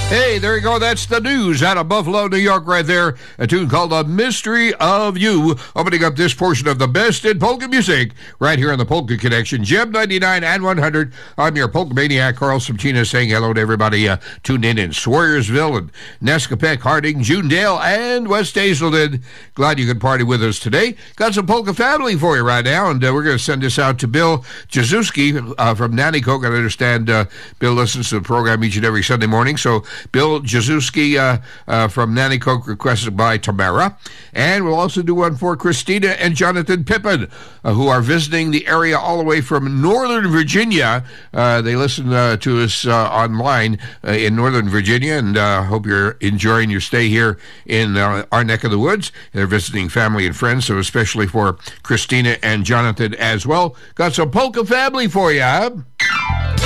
Hey, there you go. That's the news out of Buffalo, New York right there. A tune called The Mystery of You, opening up this portion of the best in polka music right here on the Polka Connection. Gem 99 and 100. I'm your polka maniac, Carl Subchina, saying hello to everybody tuned in Sawyersville and Nescopec, Harding, Junedale, and West Hazelden. Glad you could party with us today. Got some polka family for you right now, and we're going to send this out to Bill Jazuski from Nanticoke. I understand Bill listens to the program each and every Sunday morning, so Bill Jazuski from Nanticoke, requested by Tamara. And we'll also do one for Christina and Jonathan Pippin, who are visiting the area all the way from Northern Virginia. They listen to us online in Northern Virginia, and hope you're enjoying your stay here in our neck of the woods. They're visiting family and friends, so especially for Christina and Jonathan as well. Got some polka family for you, huh?